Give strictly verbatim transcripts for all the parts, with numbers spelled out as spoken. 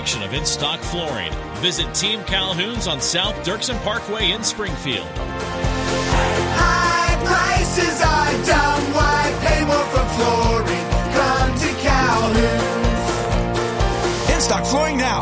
selection of in-stock flooring. Visit Team Calhoun's on South Dirksen Parkway in Springfield. High prices are dumb. Why pay more for flooring? Come to Calhoun's. In-stock flooring now.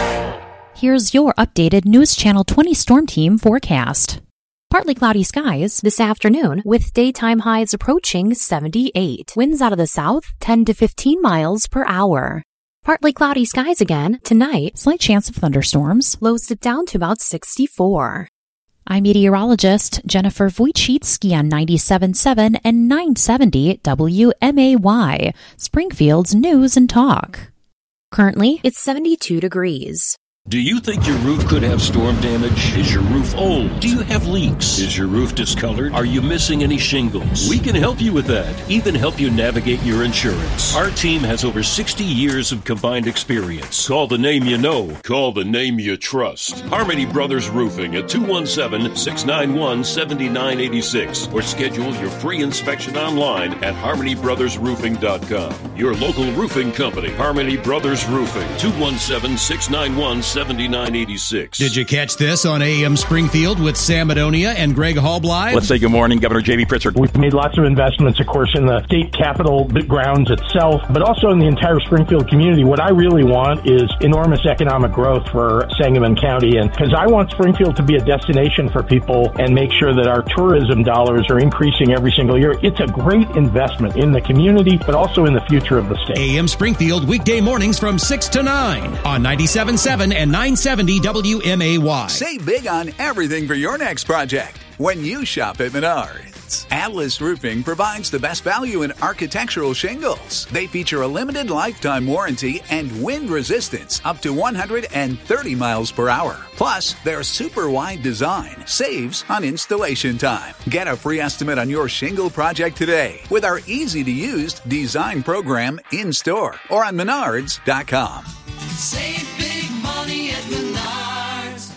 Here's your updated News Channel twenty Storm Team forecast. Partly cloudy skies this afternoon with daytime highs approaching seventy-eight. Winds out of the south, ten to fifteen miles per hour. Partly cloudy skies again tonight. Slight chance of thunderstorms. Lows dip down to about sixty-four. I'm meteorologist Jennifer Wojcicki on ninety-seven point seven and nine seventy W M A Y, Springfield's News and Talk. Currently, it's seventy-two degrees. Do you think your roof could have storm damage? Is your roof old? Do you have leaks? Is your roof discolored? Are you missing any shingles? We can help you with that, even help you navigate your insurance. Our team has over sixty years of combined experience. Call the name you know. Call the name you trust. Harmony Brothers Roofing at two one seven, six nine one, seven nine eight six or schedule your free inspection online at harmony brothers roofing dot com. Your local roofing company, Harmony Brothers Roofing, two one seven, six nine one, seventy-nine eighty-six. Did you catch this on A M Springfield with Sam Madonia and Greg Hallbly? Let's say good morning, Governor J B. Pritzker. We've made lots of investments, of course, in the state capitol grounds itself, but also in the entire Springfield community. What I really want is enormous economic growth for Sangamon County, and because I want Springfield to be a destination for people and make sure that our tourism dollars are increasing every single year. It's a great investment in the community, but also in the future of the state. A M Springfield, weekday mornings from six to nine on ninety-seven point seven and nine seventy W M A Y. Save big on everything for your next project when you shop at Menards. Atlas Roofing provides the best value in architectural shingles. They feature a limited lifetime warranty and wind resistance up to one hundred thirty miles per hour. Plus, their super wide design saves on installation time. Get a free estimate on your shingle project today with our easy-to-use design program in store or on menards dot com. Save big money at Menards.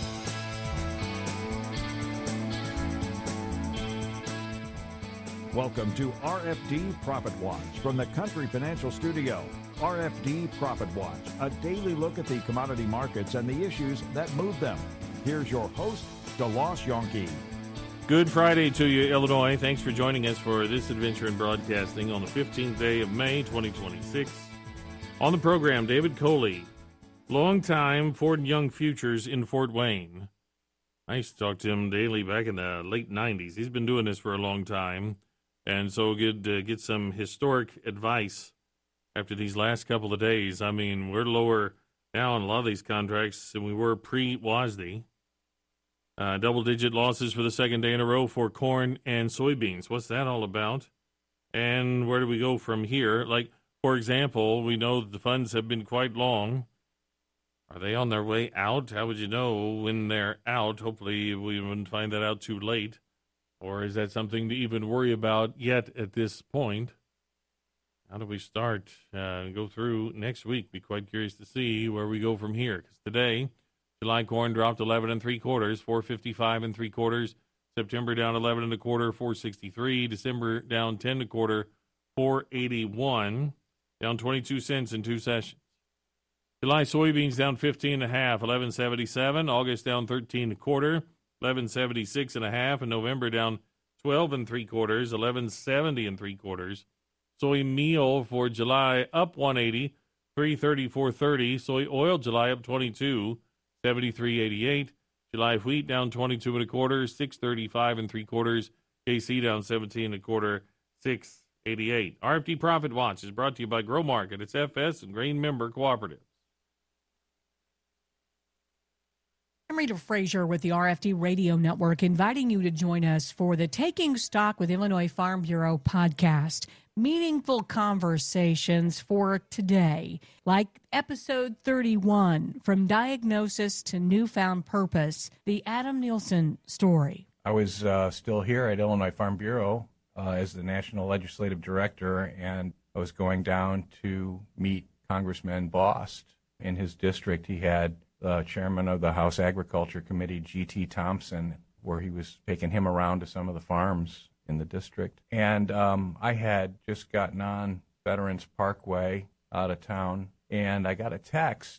Welcome to R F D Profit Watch from the Country Financial Studio. R F D Profit Watch, a daily look at the commodity markets and the issues that move them. Here's your host, DeLoss Yonke. Good Friday to you, Illinois. Thanks for joining us for this adventure in broadcasting on the fifteenth day of May, twenty twenty-six. On the program, David Coley, longtime Ford and Young Futures in Fort Wayne. I used to talk to him daily back in the late nineties. He's been doing this for a long time, and so good to get some historic advice after these last couple of days. I mean, we're lower now on a lot of these contracts than we were pre-W A S D. Uh, double-digit losses for the second day in a row for corn and soybeans. What's that all about? And where do we go from here? Like, for example, we know that the funds have been quite long. Are they on their way out? How would you know when they're out? Hopefully we wouldn't find that out too late. Or is that something to even worry about yet at this point? How do we start uh, and go through next week? Be quite curious to see where we go from here. Because today, July corn dropped eleven and three quarters, four fifty-five and three quarters. September down eleven and a quarter, four sixty-three. December down ten and a quarter, four eighty-one. Down twenty-two cents in two sessions. July soybeans down fifteen and a half, eleven seventy-seven. August down thirteen and a quarter, eleven seventy-six and a half. And November down twelve and three quarters, eleven seventy and three quarters. Soy meal for July up one eighty, three thirty-four thirty. Soy oil July up twenty-two, seventy-three eighty-eight. July wheat down twenty-two and a quarter, six thirty-five and three quarters. K C down seventeen and a quarter, six eighty-eight. R F D Profit Watch is brought to you by Grow Market. It's F S and Grain Member Cooperative. I'm Rita Frazier with the R F D Radio Network, inviting you to join us for the Taking Stock with Illinois Farm Bureau podcast. Meaningful conversations for today, like episode thirty-one, From Diagnosis to Newfound Purpose, the Adam Nielsen story. I was uh, still here at Illinois Farm Bureau uh, as the National Legislative Director, and I was going down to meet Congressman Bost. In his district, he had the chairman of the House Agriculture Committee, G T Thompson, where he was taking him around to some of the farms in the district. And um, I had just gotten on Veterans Parkway out of town, and I got a text,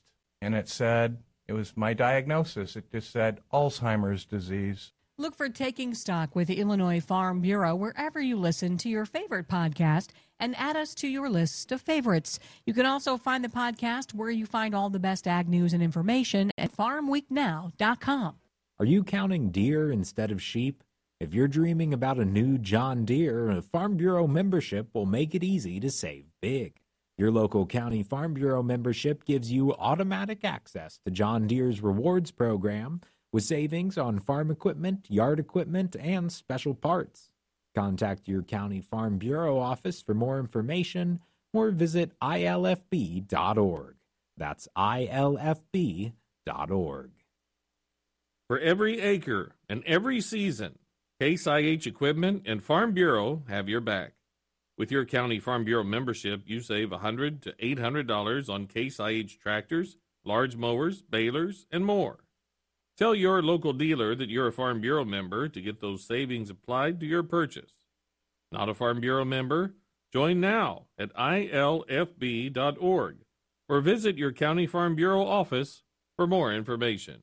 and it said, it was my diagnosis. It just said Alzheimer's disease. Look for Taking Stock with the Illinois Farm Bureau wherever you listen to your favorite podcast and add us to your list of favorites. You can also find the podcast where you find all the best ag news and information at farm week now dot com. Are you counting deer instead of sheep? If you're dreaming about a new John Deere, a Farm Bureau membership will make it easy to save big. Your local county Farm Bureau membership gives you automatic access to John Deere's rewards program with savings on farm equipment, yard equipment, and special parts. Contact your county Farm Bureau office for more information or visit I L F B dot org. That's I L F B dot org. For every acre and every season, Case I H Equipment and Farm Bureau have your back. With your county Farm Bureau membership, you save one hundred dollars to eight hundred dollars on Case I H tractors, large mowers, balers, and more. Tell your local dealer that you're a Farm Bureau member to get those savings applied to your purchase. Not a Farm Bureau member? Join now at I L F B dot org or visit your county Farm Bureau office for more information.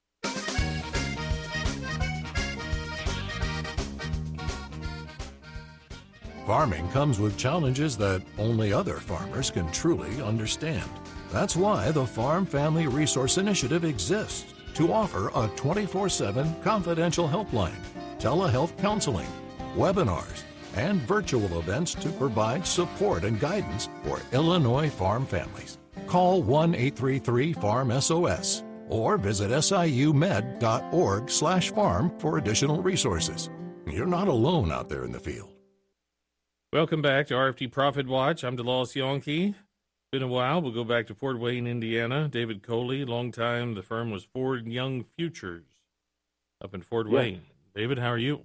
Farming comes with challenges that only other farmers can truly understand. That's why the Farm Family Resource Initiative exists, to offer a twenty-four seven confidential helpline, telehealth counseling, webinars, and virtual events to provide support and guidance for Illinois farm families. Call one eight three three farm S O S or visit S I U med dot org slash farm for additional resources. You're not alone out there in the field. Welcome back to R F D Profit Watch. I'm DeLawes Yonke. Been a while. We'll go back to Fort Wayne, Indiana. David Coley, long time. The firm was Ford Young Futures up in Fort Yes. Wayne. David, how are you?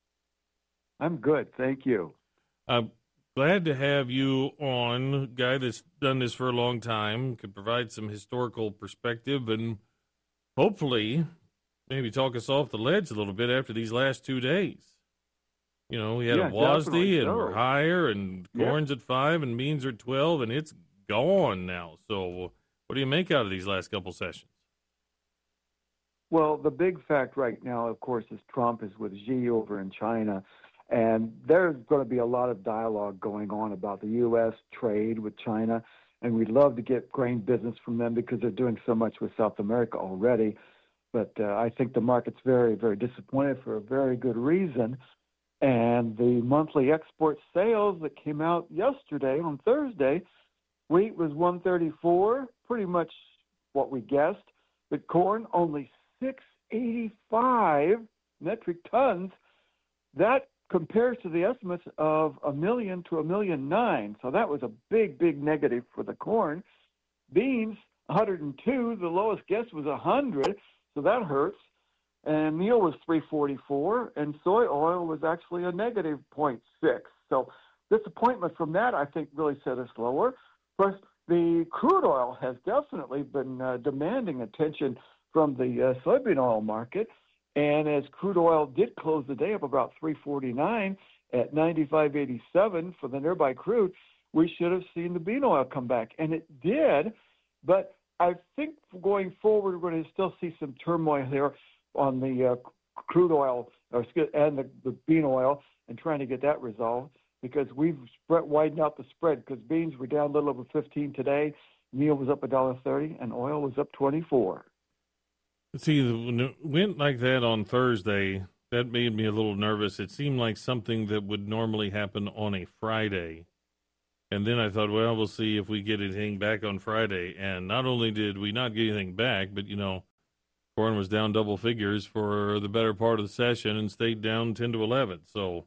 I'm good, thank you. I'm glad to have you on. Guy that's done this for a long time, could provide some historical perspective and hopefully maybe talk us off the ledge a little bit after these last two days. You know, we had Yeah, a W A S D definitely and so. we're higher, and Yeah. corn's at five and beans are at twelve, and it's gone now. So what do you make out of these last couple sessions? Well, the big fact right now, of course, is Trump is with Xi over in China, and there's going to be a lot of dialogue going on about the U S trade with China, and we'd love to get grain business from them because they're doing so much with South America already. But uh, I think the market's very, very disappointed for a very good reason. And the monthly export sales that came out yesterday on Thursday, wheat was one thirty-four, pretty much what we guessed, but corn only six eighty-five metric tons. That compares to the estimates of a million to a million nine. So that was a big, big negative for the corn. Beans, one hundred two. The lowest guess was one hundred, so that hurts. And meal was three forty-four, and soy oil was actually a negative zero point six. So disappointment from that, I think, really set us lower. Plus, the crude oil has definitely been uh, demanding attention from the uh, soybean oil market. And as crude oil did close the day up about three forty-nine at ninety-five eighty-seven for the nearby crude, we should have seen the bean oil come back. And it did, but I think going forward, we're going to still see some turmoil here on the uh, crude oil or, and the, the bean oil and trying to get that resolved, because we've spread, widened out the spread, because beans were down a little over fifteen today, meal was up one dollar thirty, and oil was up twenty-four. See, when it went like that on Thursday, that made me a little nervous. It seemed like something that would normally happen on a Friday. And then I thought, well, we'll see if we get anything back on Friday. And not only did we not get anything back, but, you know, corn was down double figures for the better part of the session and stayed down ten to eleven. So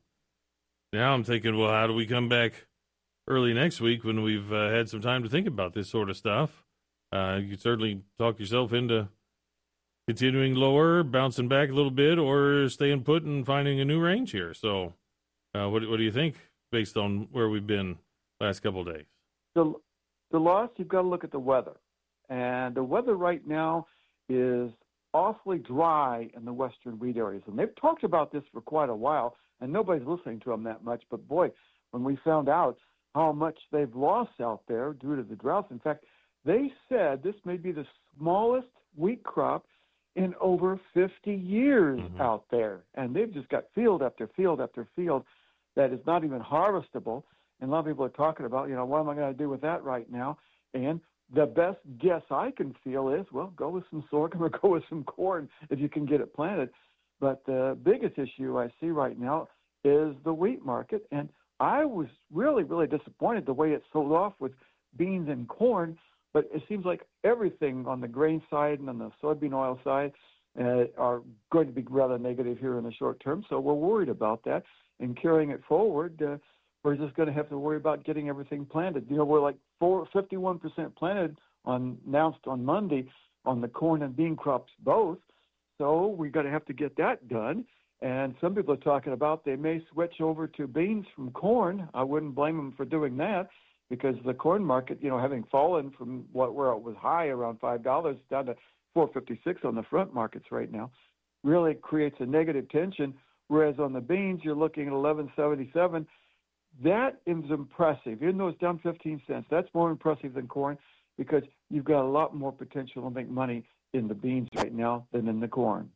now I'm thinking, well, how do we come back early next week when we've uh, had some time to think about this sort of stuff? Uh, you could certainly talk yourself into continuing lower, bouncing back a little bit, or staying put and finding a new range here. So uh, what, what do you think based on where we've been last couple of days? The, the loss, you've got to look at the weather. And the weather right now is awfully dry in the western wheat areas. And they've talked about this for quite a while, and nobody's listening to them that much. But, boy, when we found out how much they've lost out there due to the droughts, in fact, they said this may be the smallest wheat crop in over fifty years mm-hmm. out there. And they've just got field after field after field that is not even harvestable. And a lot of people are talking about, you know, what am I going to do with that right now? And the best guess I can feel is, well, go with some sorghum or go with some corn if you can get it planted. But the biggest issue I see right now is the wheat market. And I was really, really disappointed the way it sold off with beans and corn. But it seems like everything on the grain side and on the soybean oil side uh, are going to be rather negative here in the short term. So we're worried about that. And carrying it forward, uh, we're just going to have to worry about getting everything planted. You know, we're like four, fifty-one percent planted on announced on Monday on the corn and bean crops both. So we're going to have to get that done. And some people are talking about they may switch over to beans from corn. I wouldn't blame them for doing that, because the corn market, you know, having fallen from what where it was high around five dollars down to four fifty-six on the front markets right now, really creates a negative tension. Whereas on the beans, you're looking at eleven seventy-seven. That is impressive. Even though it's down fifteen cents, that's more impressive than corn, because you've got a lot more potential to make money in the beans right now than in the corn.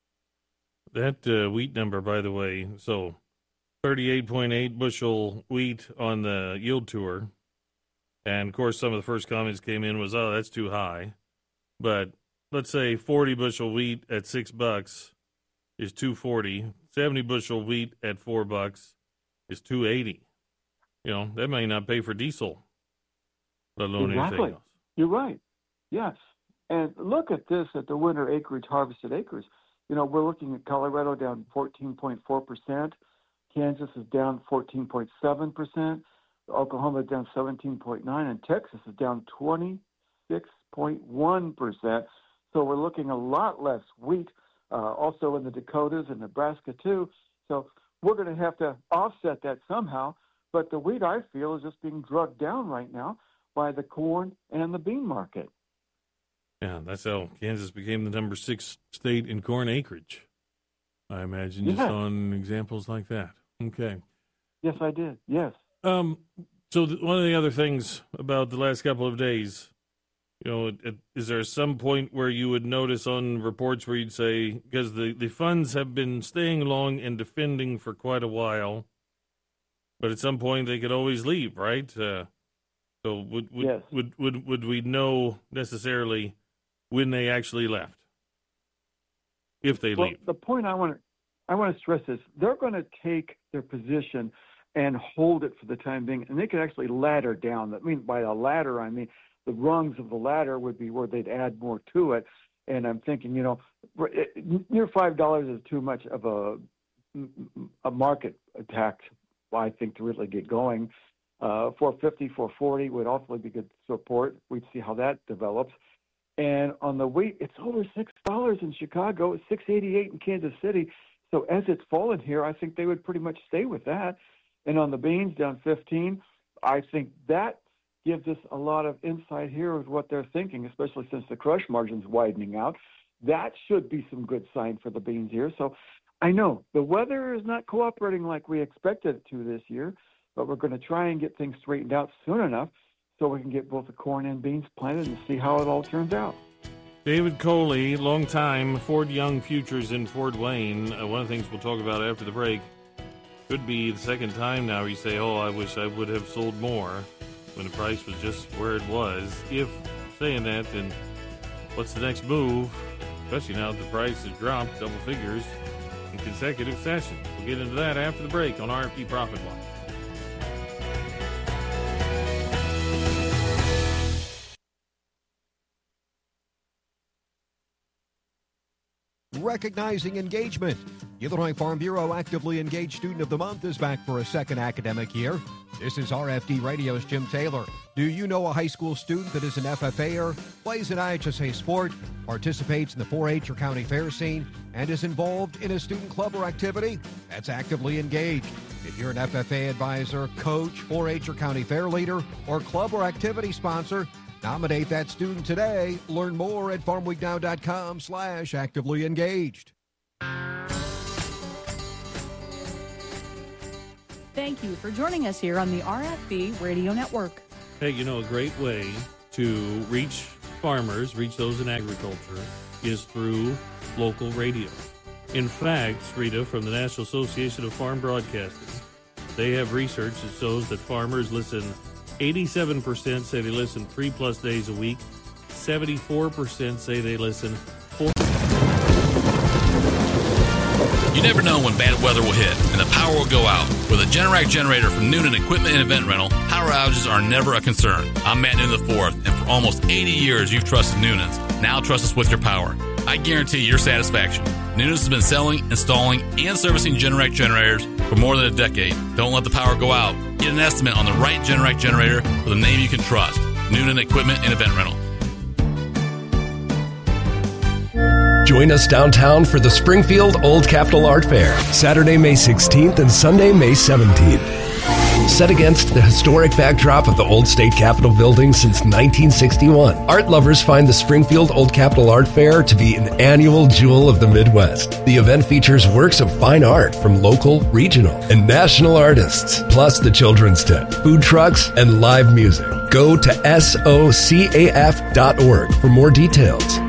That uh, wheat number, by the way, so thirty-eight point eight bushel wheat on the yield tour. And, of course, some of the first comments came in was, oh, that's too high. But let's say forty bushel wheat at six bucks is two forty. seventy bushel wheat at four bucks is two eighty. You know, that may not pay for diesel, let alone exactly. anything else. You're right. Yes. And look at this at the winter acreage harvested acres. You know, we're looking at Colorado down fourteen point four percent. Kansas is down fourteen point seven percent. Oklahoma is down seventeen point nine percent. And Texas is down twenty-six point one percent. So we're looking a lot less wheat, uh, also in the Dakotas and Nebraska too. So we're going to have to offset that somehow. But the wheat, I feel, is just being drugged down right now by the corn and the bean market. Yeah, that's how Kansas became the number six state in corn acreage. I imagine you yeah. saw examples like that. Okay. Yes, I did. Yes. Um. So th- one of the other things about the last couple of days, you know, it, is there some point where you would notice on reports where you'd say, because the, the funds have been staying long and defending for quite a while, but at some point they could always leave, right? Uh, so would would, yes. would would would we know necessarily when they actually left, if they well, leave? The point I want to I want to stress is they're going to take their position and hold it for the time being, and they can actually ladder down. I mean, by a ladder, I mean the rungs of the ladder would be where they'd add more to it. And I'm thinking, you know, near five dollars is too much of a a market attack, I think, to really get going. Uh, four fifty, four forty would also be good support. We'd see how that develops. And on the wheat, it's over six dollars in Chicago. It's six eighty-eight in Kansas City. So as it's fallen here, I think they would pretty much stay with that. And on the beans, down fifteen, I think that gives us a lot of insight here of what they're thinking, especially since the crush margin's widening out. That should be some good sign for the beans here. So I know the weather is not cooperating like we expected it to this year, but we're going to try and get things straightened out soon enough so we can get both the corn and beans planted and see how it all turns out. David Coley, longtime Ford Young Futures in Fort Wayne. Uh, one of the things we'll talk about after the break could be the second time now you say, oh, I wish I would have sold more when the price was just where it was. If saying that, then what's the next move, especially now that the price has dropped double figures in consecutive sessions? We'll get into that after the break on R F D Profit Watch. Recognizing engagement. Illinois Farm Bureau Actively Engaged Student of the Month is back for a second academic year. This is R F D Radio's Jim Taylor. Do you know a high school student that is an F F A-er, plays an I H S A sport, participates in the four H or county fair scene, and is involved in a student club or activity? That's Actively Engaged. If you're an F F A advisor, coach, four H or county fair leader, or club or activity sponsor, nominate that student today. Learn more at farmweeknow.com slash actively engaged. Thank you for joining us here on the R F D Radio Network. Hey, you know, a great way to reach farmers, reach those in agriculture, is through local radio. In fact, Rita, from the National Association of Farm Broadcasting, they have research that shows that farmers listen, eighty-seven percent say they listen three plus days a week, seventy-four percent say they listen four. You never know when bad weather will hit and the power will go out. With a Generac generator from Noonan Equipment and Event Rental, power outages are never a concern. I'm Matt Noonan the fourth, and for almost eighty years you've trusted Noonan's. Now trust us with your power. I guarantee your satisfaction. Noonan's has been selling, installing, and servicing Generac generators for more than a decade. Don't let the power go out. Get an estimate on the right Generac generator with a name you can trust. Noonan Equipment and Event Rental. Join us downtown for the Springfield Old Capitol Art Fair, Saturday, May sixteenth and Sunday, May seventeenth. Set against the historic backdrop of the old state capitol building since nineteen sixty-one, art lovers find the Springfield Old Capitol Art Fair to be an annual jewel of the Midwest. The event features works of fine art from local, regional, and national artists, plus the children's tent, food trucks, and live music. Go to S O C A F dot org for more details.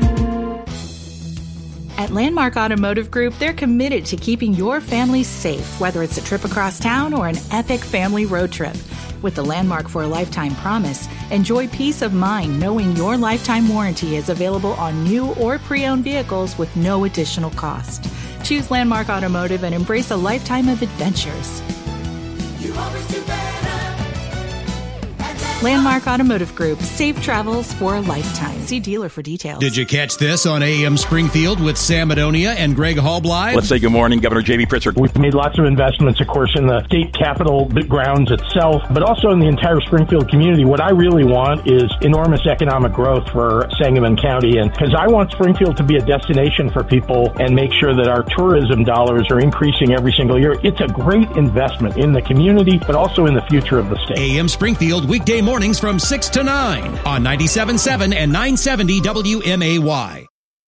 At Landmark Automotive Group, they're committed to keeping your family safe, whether it's a trip across town or an epic family road trip. With the Landmark for a Lifetime promise, enjoy peace of mind knowing your lifetime warranty is available on new or pre-owned vehicles with no additional cost. Choose Landmark Automotive and embrace a lifetime of adventures. You always do better. Landmark Automotive Group. Safe travels for a lifetime. See dealer for details. Did you catch this on A M Springfield with Sam Madonia and Greg Hallbly? Let's say good morning, Governor J B Pritzker. We've made lots of investments, of course, in the state capitol grounds itself, but also in the entire Springfield community. What I really want is enormous economic growth for Sangamon County, and because I want Springfield to be a destination for people and make sure that our tourism dollars are increasing every single year. It's a great investment in the community, but also in the future of the state. A M Springfield, weekday mornings from six to nine on ninety-seven point seven and nine seventy W M A Y.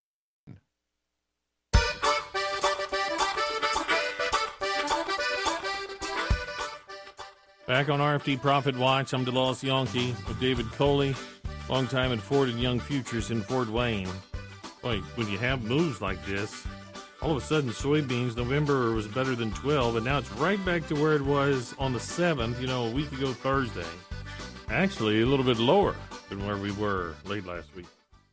Back on R F D Profit Watch, I'm DeLawes Yankee with David Coley, longtime at Ford and Young Futures in Fort Wayne. Boy, when you have moves like this, all of a sudden soybeans, November was better than twelve, and now it's right back to where it was on the seventh, you know, a week ago Thursday. Actually, a little bit lower than where we were late last week.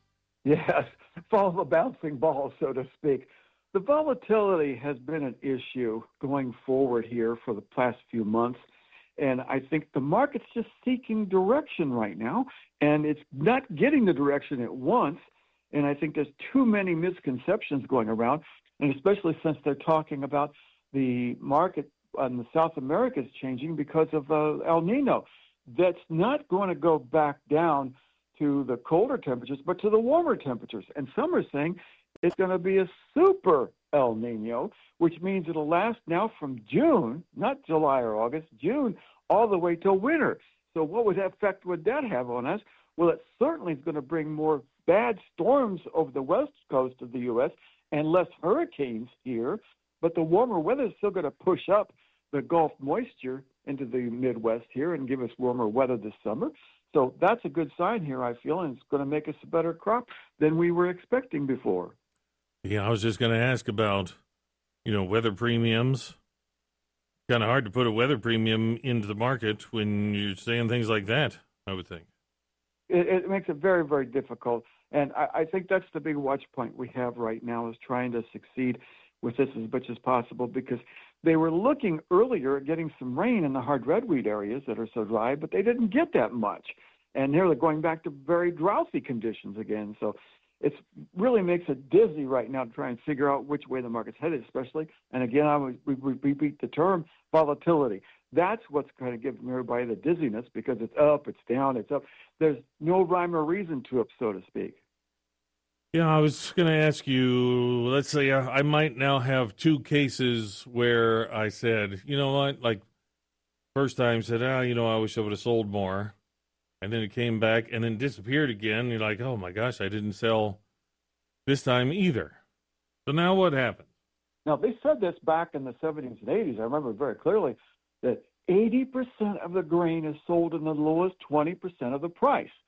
Yes, follow the bouncing ball, so to speak. The volatility has been an issue going forward here for the past few months, and I think the market's just seeking direction right now, and it's not getting the direction it wants, and I think there's too many misconceptions going around, and especially since they're talking about the market in the South America is changing because of uh, El Nino. That's not going to go back down to the colder temperatures, but to the warmer temperatures. And some are saying it's going to be a super El Nino, which means it'll last now from June, not July or August, June, all the way till winter. So what would effect would that have on us? Well, it certainly is going to bring more bad storms over the west coast of the U S and less hurricanes here, but the warmer weather is still going to push up the Gulf moisture into the Midwest here and give us warmer weather this summer. So that's a good sign here, I feel, and it's going to make us a better crop than we were expecting before. Yeah, I was just going to ask about, you know, weather premiums. Kind of hard to put a weather premium into the market when you're saying things like that, I would think. It, it makes it very, very difficult. And I, I think that's the big watch point we have right now is trying to succeed with this as much as possible, because they were looking earlier at getting some rain in the hard redweed areas that are so dry, but they didn't get that much. And here they're going back to very droughty conditions again. So it really makes it dizzy right now to try and figure out which way the market's headed, especially. And again, I would we, we repeat the term volatility. That's what's kind of giving everybody the dizziness, because it's up, it's down, it's up. There's no rhyme or reason to it, so to speak. Yeah, I was going to ask you, let's say I, I might now have two cases where I said, you know what, like first time said, ah, you know, I wish I would have sold more. And then it came back and then disappeared again. You're like, oh my gosh, I didn't sell this time either. So now what happened? Now, they said this back in the seventies and eighties. I remember very clearly that eighty percent of the grain is sold in the lowest twenty percent of the price.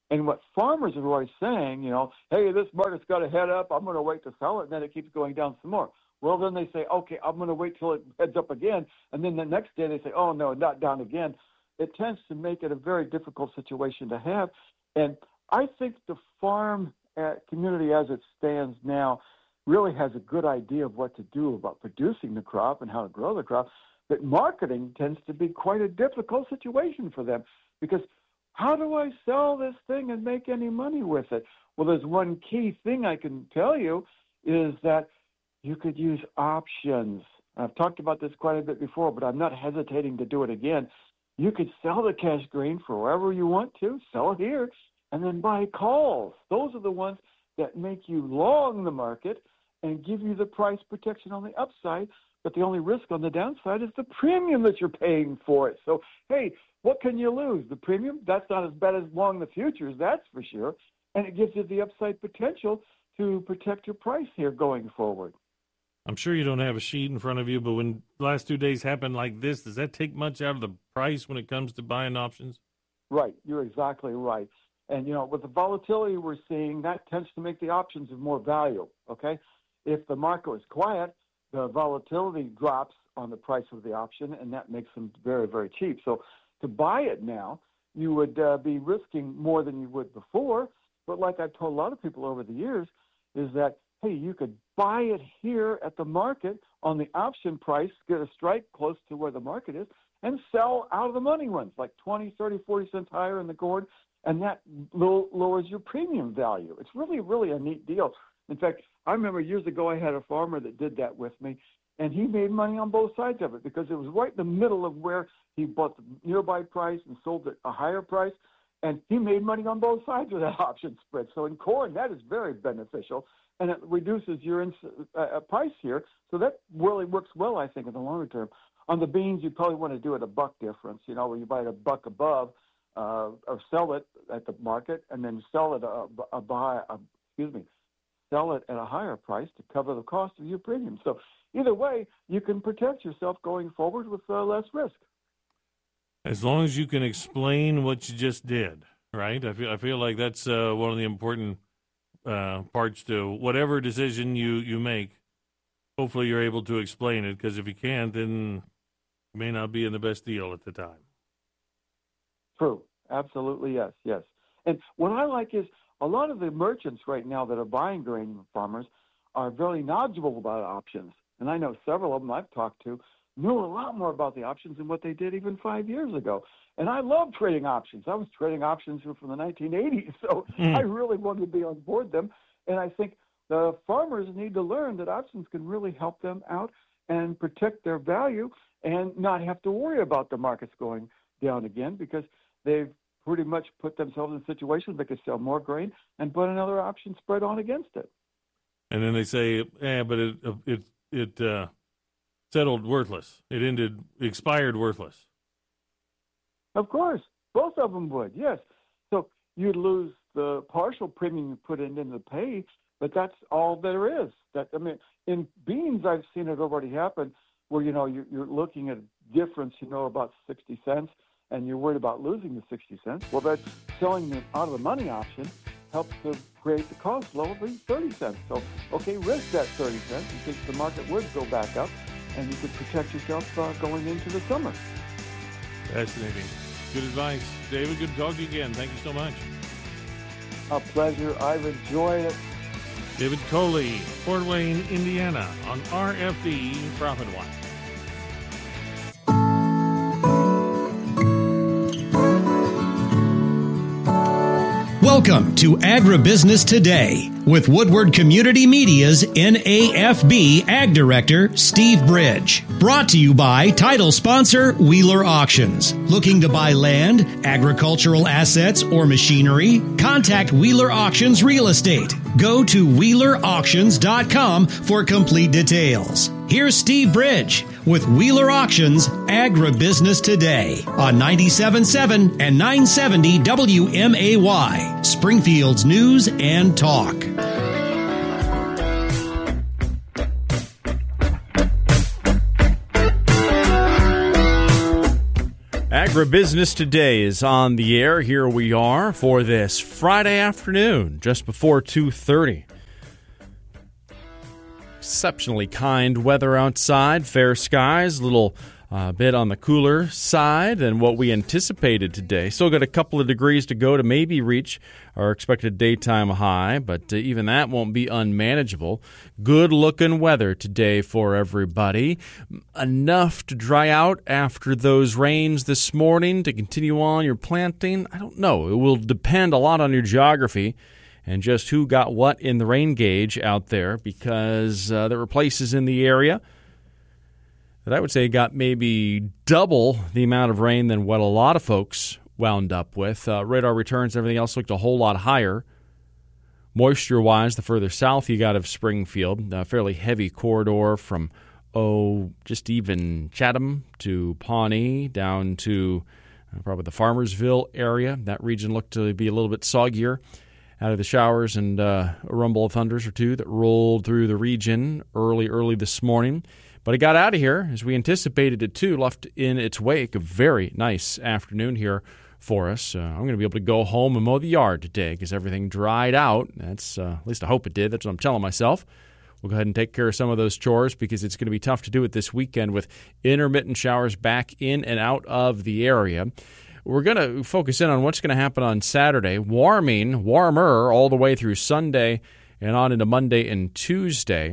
And what farmers are always saying, you know, hey, this market's got to head up. I'm going to wait to sell it, and then it keeps going down some more. Well, then they say, okay, I'm going to wait till it heads up again. And then the next day they say, oh, no, not down again. It tends to make it a very difficult situation to have. And I think the farm community as it stands now really has a good idea of what to do about producing the crop and how to grow the crop. But marketing tends to be quite a difficult situation for them because how do I sell this thing and make any money with it? Well, there's one key thing I can tell you is that you could use options. I've talked about this quite a bit before, but I'm not hesitating to do it again. You could sell the cash grain for wherever you want to, sell it here, and then buy calls. Those are the ones that make you long the market and give you the price protection on the upside, but the only risk on the downside is the premium that you're paying for it. So, hey, what can you lose? The premium? That's not as bad as long the futures, that's for sure. And it gives you the upside potential to protect your price here going forward. I'm sure you don't have a sheet in front of you, but when the last two days happen like this, does that take much out of the price when it comes to buying options? Right. You're exactly right. And, you know, with the volatility we're seeing, that tends to make the options of more value, okay? If the market is quiet, the volatility drops on the price of the option, and that makes them very, very cheap. So to buy it now, you would uh, be risking more than you would before. But like I've told a lot of people over the years, is that, hey, you could buy it here at the market on the option price, get a strike close to where the market is, and sell out of the money ones, like twenty, thirty, forty cents higher in the gourd, and that low, lowers your premium value. It's really, really a neat deal. In fact, I remember years ago I had a farmer that did that with me, and he made money on both sides of it because it was right in the middle of where he bought the nearby price and sold at a higher price, and he made money on both sides of that option spread. So in corn, that is very beneficial, and it reduces your ins- uh, price here. So that really works well, I think, in the longer term. On the beans, you probably want to do it a buck difference, you know, where you buy it a buck above uh, or sell it at the market and then sell it a, a, a, a excuse me, sell it at a higher price to cover the cost of your premium. So either way, you can protect yourself going forward with uh, less risk. As long as you can explain what you just did, right? I feel I feel like that's uh, one of the important uh, parts to whatever decision you, you make. Hopefully you're able to explain it, because if you can't, then you may not be in the best deal at the time. True. Absolutely, yes, yes. And what I like is a lot of the merchants right now that are buying grain from farmers are very knowledgeable about options. And I know several of them I've talked to knew a lot more about the options than what they did even five years ago. And I love trading options. I was trading options from the nineteen eighties, so mm. I really wanted to be on board them. And I think the farmers need to learn that options can really help them out and protect their value and not have to worry about the markets going down again, because they've pretty much put themselves in situations they could sell more grain and put another option spread on against it. And then they say, yeah, but it it it uh, settled worthless. It ended, expired worthless. Of course. Both of them would, yes. So you'd lose the partial premium you put in in the pay, but that's all there is. That I mean, in beans, I've seen it already happen where, you know, you're, you're looking at a difference, you know, about sixty cents, and you're worried about losing the sixty cents. Well, that selling the out of the money option helps to create the cost low of thirty cents. So, okay, risk that thirty cents in case the market would go back up, and you could protect yourself uh, going into the summer. Fascinating. Good advice. David, good to talk to you again. Thank you so much. A pleasure. I've enjoyed it. David Coley, Fort Wayne, Indiana, on R F D Profit Watch. Welcome to Agribusiness Today with Woodward Community Media's N A F B Ag Director, Steve Bridge. Brought to you by title sponsor Wheeler Auctions. Looking to buy land, agricultural assets, or machinery? Contact Wheeler Auctions Real Estate. Go to wheeler auctions dot com for complete details. Here's Steve Bridge with Wheeler Auctions Agribusiness Today on ninety-seven point seven and nine seventy W M A Y, Springfield's News and Talk. Agribusiness Today is on the air. Here we are for this Friday afternoon, just before two thirty. Exceptionally kind weather outside, fair skies, a little uh, bit on the cooler side than what we anticipated today. Still got a couple of degrees to go to maybe reach our expected daytime high, but uh, even that won't be unmanageable. Good-looking weather today for everybody. Enough to dry out after those rains this morning to continue on your planting? I don't know. It will depend a lot on your geography and just who got what in the rain gauge out there, because uh, there were places in the area that I would say got maybe double the amount of rain than what a lot of folks wound up with. Uh, radar returns and everything else looked a whole lot higher. Moisture-wise, the further south you got of Springfield, a fairly heavy corridor from, oh, just even Chatham to Pawnee down to uh, probably the Farmersville area. That region looked to be a little bit soggier out of the showers and uh, a rumble of thunders or two that rolled through the region early, early this morning. But it got out of here, as we anticipated it to, left in its wake a very nice afternoon here for us. Uh, I'm going to be able to go home and mow the yard today because everything dried out. That's uh, at least I hope it did. That's what I'm telling myself. We'll go ahead and take care of some of those chores because it's going to be tough to do it this weekend with intermittent showers back in and out of the area. We're going to focus in on what's going to happen on Saturday. Warming, warmer all the way through Sunday and on into Monday and Tuesday.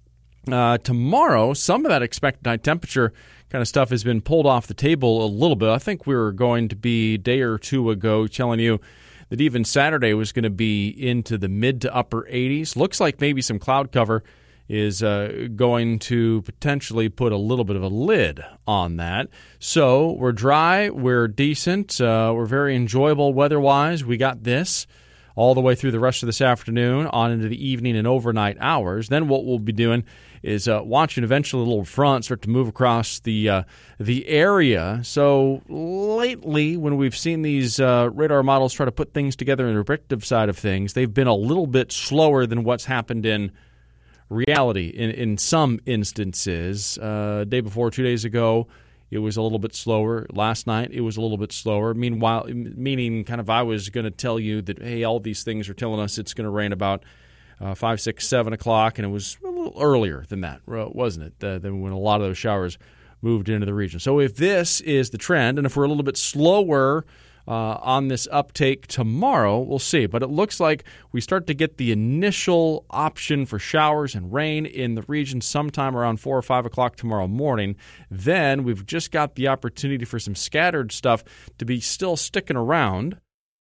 Uh, tomorrow, some of that expected high temperature kind of stuff has been pulled off the table a little bit. I think we were going to be a day or two ago telling you that even Saturday was going to be into the mid to upper eighties. Looks like maybe some cloud cover is uh, going to potentially put a little bit of a lid on that. So we're dry, we're decent, uh, we're very enjoyable weather-wise. We got this all the way through the rest of this afternoon on into the evening and overnight hours. Then what we'll be doing is uh, watching eventually a little front start to move across the uh, the area. So lately, when we've seen these uh, radar models try to put things together in the predictive side of things, they've been a little bit slower than what's happened in reality in, in some instances. Uh, day before, two days ago, it was a little bit slower. Last night, it was a little bit slower. Meanwhile, meaning kind of I was going to tell you that, hey, all these things are telling us it's going to rain about uh, five, six, seven o'clock, and it was a little earlier than that, wasn't it, uh, than when a lot of those showers moved into the region. So if this is the trend, and if we're a little bit slower Uh, on this uptake tomorrow, we'll see. But it looks like we start to get the initial option for showers and rain in the region sometime around four or five o'clock tomorrow morning. Then we've just got the opportunity for some scattered stuff to be still sticking around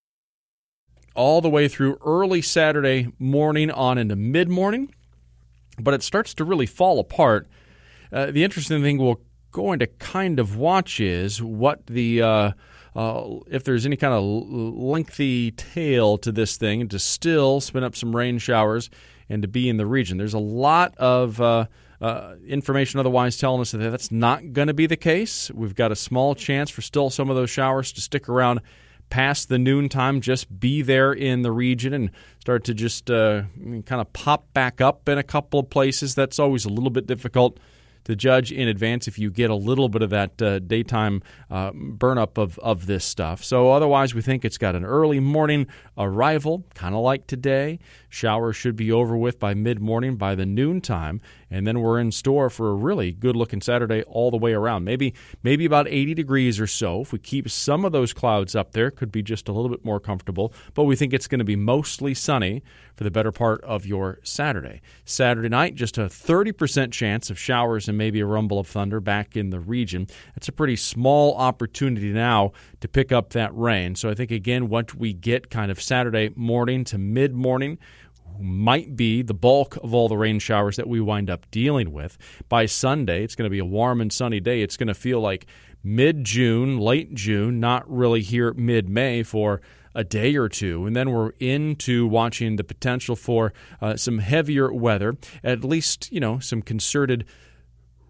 all the way through early Saturday morning on into mid-morning. But it starts to really fall apart. Uh, the interesting thing we're going to kind of watch is what the uh, Uh, if there's any kind of lengthy tail to this thing, to still spin up some rain showers and to be in the region. There's a lot of uh, uh, information otherwise telling us that that's not going to be the case. We've got a small chance for still some of those showers to stick around past the noontime, just be there in the region and start to just uh, kind of pop back up in a couple of places. That's always a little bit difficult to judge in advance if you get a little bit of that uh, daytime uh, burn-up of, of this stuff. So otherwise, we think it's got an early morning arrival, kind of like today. Showers should be over with by mid-morning, by the noontime, and then we're in store for a really good-looking Saturday all the way around. Maybe maybe about eighty degrees or so. If we keep some of those clouds up there, could be just a little bit more comfortable, but we think it's going to be mostly sunny for the better part of your Saturday. Saturday night, just a thirty percent chance of showers and maybe a rumble of thunder back in the region. That's a pretty small opportunity now to pick up that rain. So I think, again, what we get kind of Saturday morning to mid-morning might be the bulk of all the rain showers that we wind up dealing with. By Sunday, it's going to be a warm and sunny day. It's going to feel like mid-June, late June, not really here mid-May for a day or two, and then we're into watching the potential for uh, some heavier weather, at least, you know, some concerted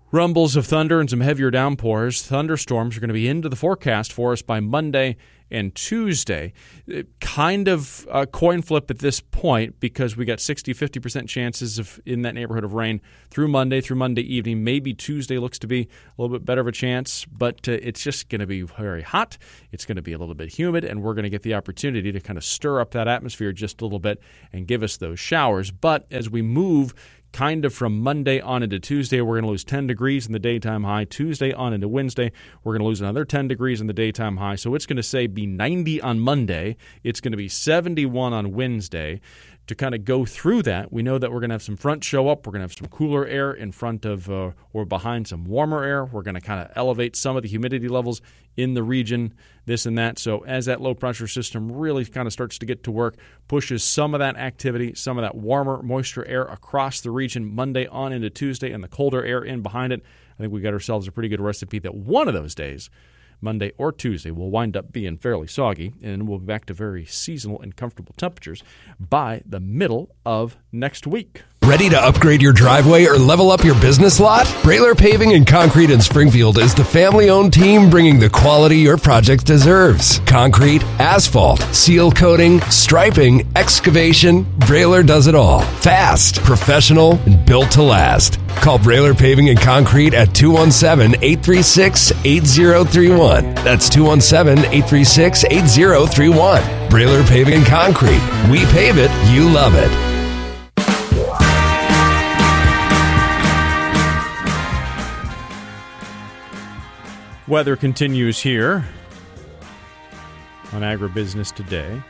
rumbles of thunder and some heavier downpours. Thunderstorms are going to be into the forecast for us by Monday and Tuesday. Kind of a coin flip at this point because we got sixty, fifty percent chances of in that neighborhood of rain through Monday, through Monday evening. Maybe Tuesday looks to be a little bit better of a chance, but uh, it's just going to be very hot. It's going to be a little bit humid, and we're going to get the opportunity to kind of stir up that atmosphere just a little bit and give us those showers. But as we move kind of from Monday on into Tuesday, we're going to lose ten degrees in the daytime high. Tuesday on into Wednesday, we're going to lose another ten degrees in the daytime high. So it's going to say be ninety on Monday. It's going to be seventy-one on Wednesday. To kind of go through that, we know that we're going to have some front show up. We're going to have some cooler air in front of uh, or behind some warmer air. We're going to kind of elevate some of the humidity levels in the region, this and that. So as that low-pressure system really kind of starts to get to work, pushes some of that activity, some of that warmer, moisture air across the region Monday on into Tuesday, and the colder air in behind it, I think we got ourselves a pretty good recipe that one of those days, Monday or Tuesday, will wind up being fairly soggy, and we'll be back to very seasonal and comfortable temperatures by the middle of next week. Ready to upgrade your driveway or level up your business lot? Brailer Paving and Concrete in Springfield is the family-owned team bringing the quality your project deserves. Concrete, asphalt, seal coating, striping, excavation, Brailer does it all. Fast, professional, and built to last. Call Brailer Paving and Concrete at two one seven, eight three six, eight zero three one. That's two one seven, eight three six, eight zero three one. Brailer Paving and Concrete. We pave it, you love it. Weather continues here on Agribusiness Today.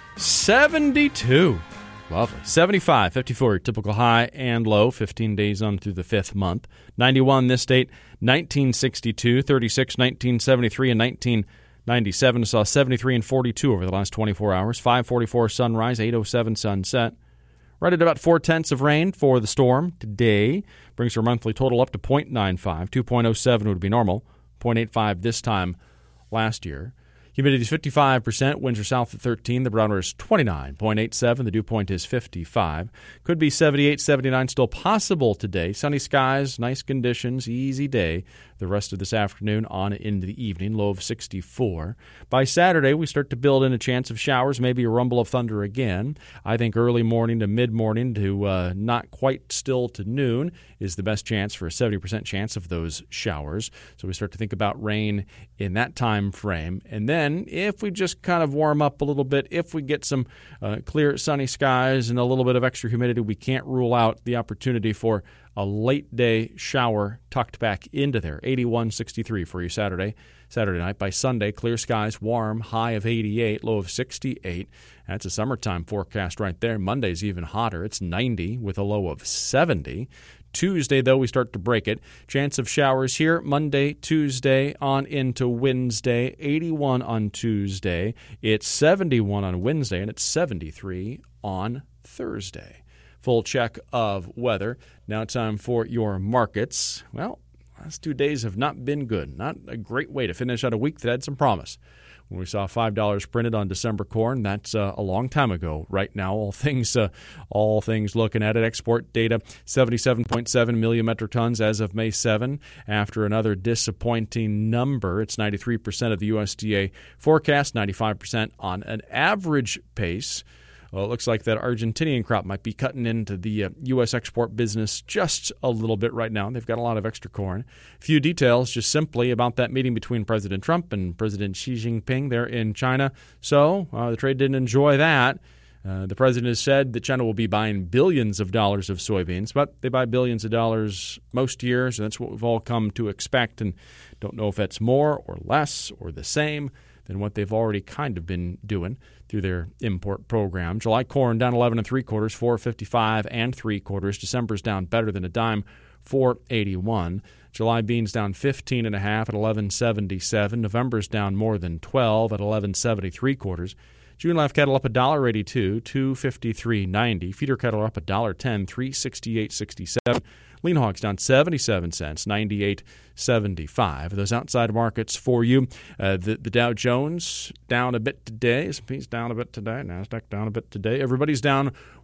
seventy-two. Lovely. seventy-five, fifty-four, your typical high and low, fifteen days on through the fifth month. ninety-one this date, nineteen sixty-two, thirty-six, nineteen seventy-three, and nineteen ninety-seven. Saw seventy-three and forty-two over the last twenty-four hours. five forty-four sunrise, eight oh seven sunset. Right at about four-tenths of rain for the storm today. Brings our monthly total up to point nine five. two point oh seven would be normal. point eight five this time last year. Humidity is fifty-five percent. Winds are south at thirteen. The barometer is twenty-nine point eight seven. The dew point is fifty-five. Could be seventy-eight, seventy-nine still possible today. Sunny skies, nice conditions, easy day. The rest of this afternoon on into the evening, low of sixty-four. By Saturday, we start to build in a chance of showers, maybe a rumble of thunder again. I think early morning to mid-morning to uh, not quite still to noon is the best chance for a seventy percent chance of those showers. So we start to think about rain in that time frame. And then if we just kind of warm up a little bit, if we get some uh, clear sunny skies and a little bit of extra humidity, we can't rule out the opportunity for a late day shower tucked back into there. eighty-one, sixty-three for you Saturday. Saturday night. By Sunday, clear skies, warm, high of eighty-eight, low of sixty-eight. That's a summertime forecast right there. Monday's even hotter. It's ninety with a low of seventy. Tuesday, though, we start to break it. Chance of showers here Monday, Tuesday, on into Wednesday. eighty-one on Tuesday. It's seventy-one on Wednesday, and it's seventy-three on Thursday. Full check of weather. Now time for your markets. Well, last two days have not been good. Not a great way to finish out a week that had some promise. When we saw five dollars printed on December corn, that's uh, a long time ago. Right now, all things uh, all things looking at it. Export data, seventy-seven point seven million metric tons as of May seventh. After another disappointing number, it's ninety-three percent of the U S D A forecast, ninety-five percent on an average pace. Well, it looks like that Argentinian crop might be cutting into the uh, U S export business just a little bit right now. They've got a lot of extra corn. A few details just simply about that meeting between President Trump and President Xi Jinping there in China. So uh, the trade didn't enjoy that. Uh, the president has said that China will be buying billions of dollars of soybeans, but they buy billions of dollars most years, and that's what we've all come to expect, and don't know if that's more or less or the same than what they've already kind of been doing through their import program. July corn down eleven and three quarters, four fifty-five and three quarters. December's down better than a dime, four eighty-one. July beans down fifteen and a half at eleven seventy-seven. November's down more than twelve at eleven seventy-three quarters. June live cattle up a dollar eighty-two, two fifty-three ninety. Feeder cattle are up a dollar ten, three sixty-eight sixty-seven. Lean hogs down seventy-seven cents, ninety-eight seventy-five. Those outside markets for you. Uh, the, the Dow Jones down a bit today. S and P's down a bit today. NASDAQ down a bit today. Everybody's down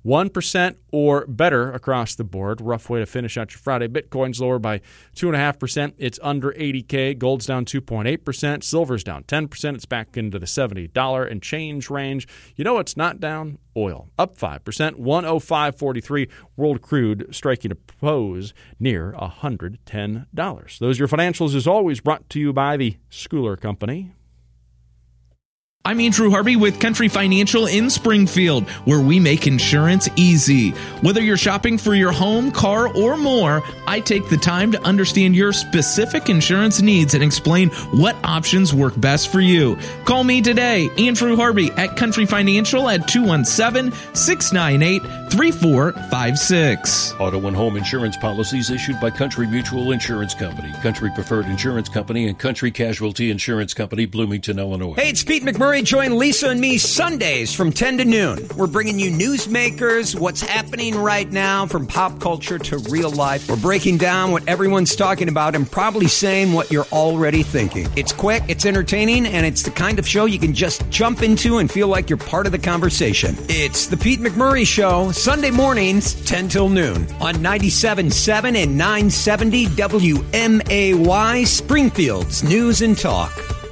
one percent or better across the board. Rough way to finish out your Friday. Bitcoin's lower by two point five percent. It's under eighty K. Gold's down two point eight percent. Silver's down ten percent. It's back into the seventy dollars and change range. You know what's not down? Oil. Up five percent. one oh five forty-three. World crude striking a pose near one hundred ten dollars. Those are your financials, as always, brought to you by the Schooler Company. I'm Andrew Harvey with Country Financial in Springfield, where we make insurance easy. Whether you're shopping for your home, car, or more, I take the time to understand your specific insurance needs and explain what options work best for you. Call me today, Andrew Harvey at Country Financial at two one seven, six nine eight, three four five six. Auto and home insurance policies issued by Country Mutual Insurance Company, Country Preferred Insurance Company, and Country Casualty Insurance Company, Bloomington, Illinois. Hey, it's Pete McMurray. Join Lisa and me Sundays from ten to noon. We're bringing you newsmakers, what's happening right now from pop culture to real life. We're breaking down what everyone's talking about and probably saying what you're already thinking. It's quick, it's entertaining, and it's the kind of show you can just jump into and feel like you're part of the conversation. It's the Pete McMurray Show, Sunday mornings, ten till noon on ninety-seven point seven and nine seventy W M A Y, Springfield's News and Talk.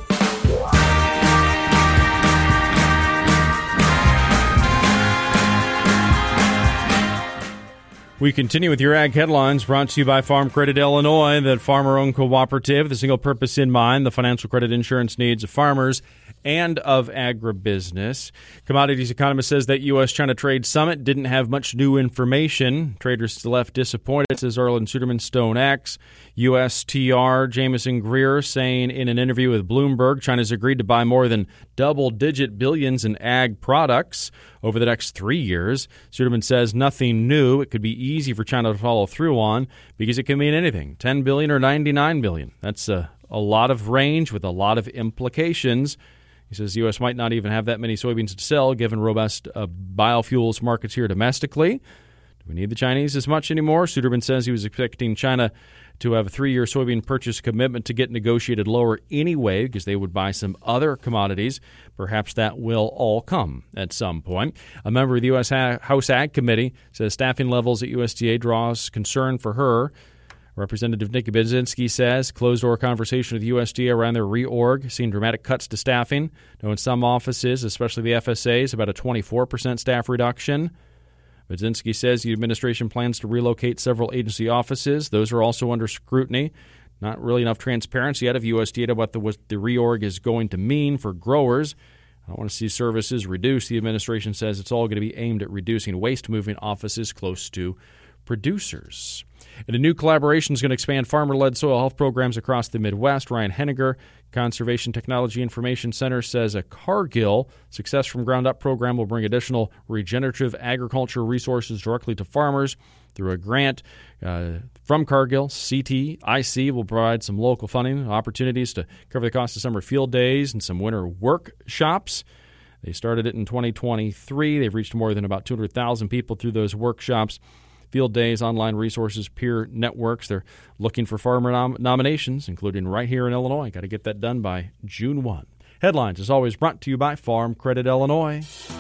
We continue with your Ag Headlines, brought to you by Farm Credit Illinois, the farmer-owned cooperative, the single purpose in mind, the financial credit insurance needs of farmers and of agribusiness. Commodities economist says that U S China Trade Summit didn't have much new information. Traders left disappointed, says Arlen Suderman, StoneX. U S T R Jameson Greer saying in an interview with Bloomberg, China's agreed to buy more than double-digit billions in ag products over the next three years. Suderman says nothing new. It could be easy for China to follow through on because it can mean anything, ten billion dollars or ninety-nine billion dollars. That's a, a lot of range with a lot of implications. He says the U S might not even have that many soybeans to sell given robust uh, biofuels markets here domestically. Do we need the Chinese as much anymore? Suderman says he was expecting China to have a three-year soybean purchase commitment to get negotiated lower anyway because they would buy some other commodities. Perhaps that will all come at some point. A member of the U S House Ag Committee says staffing levels at U S D A draws concern for her. Representative Nikki Budzinski says closed-door conversation with the U S D A around their reorg, seeing dramatic cuts to staffing. Now, in some offices, especially the F S As, about a twenty-four percent staff reduction. Budzinski says the administration plans to relocate several agency offices. Those are also under scrutiny. Not really enough transparency out of U S D A about the, what the reorg is going to mean for growers. I don't want to see services reduced. The administration says it's all going to be aimed at reducing waste moving offices close to producers. And a new collaboration is going to expand farmer-led soil health programs across the Midwest. Ryan Henniger, Conservation Technology Information Center, says a Cargill Success from Ground Up program will bring additional regenerative agriculture resources directly to farmers through a grant uh, from Cargill. C T I C will provide some local funding opportunities to cover the cost of summer field days and some winter workshops. They started it in twenty twenty-three. They've reached more than about two hundred thousand people through those workshops. Field days, online resources, peer networks. They're looking for farmer nom- nominations, including right here in Illinois. Got to get that done by June first. Headlines, as always, brought to you by Farm Credit Illinois.